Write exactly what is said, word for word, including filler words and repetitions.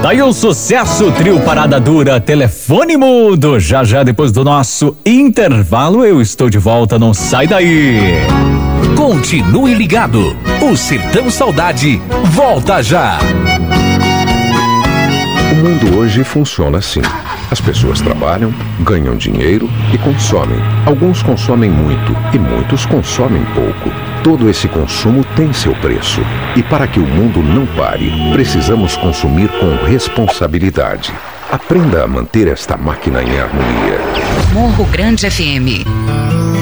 Tá aí o sucesso, trio Parada Dura, telefone mudo. Já já depois do nosso intervalo eu estou de volta, não sai daí. Continue ligado, o Sertão Saudade volta já. O mundo hoje funciona assim. As pessoas trabalham, ganham dinheiro e consomem. Alguns consomem muito e muitos consomem pouco. Todo esse consumo tem seu preço. E para que o mundo não pare, precisamos consumir com responsabilidade. Aprenda a manter esta máquina em harmonia. Morro Grande F M